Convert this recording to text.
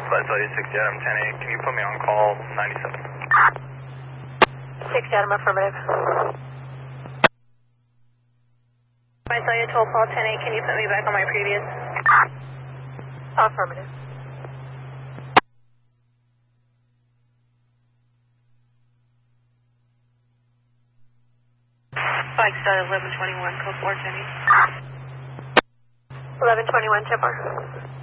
Flight Cellular 60 Adam 10-8, can you put me on call 97? 60 Adam, affirmative. Flight Cellular 12 Paul 10-8, can you put me back on my previous? Affirmative. Flight Cellular 1121, code 410. 1121, Tipper.